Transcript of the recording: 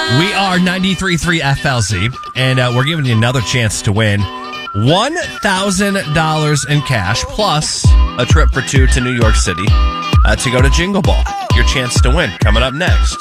We are 93.3 FLZ, and we're giving you another chance to win $1,000 in cash, plus a trip for two to New York City to go to Jingle Ball. Your chance to win coming up next.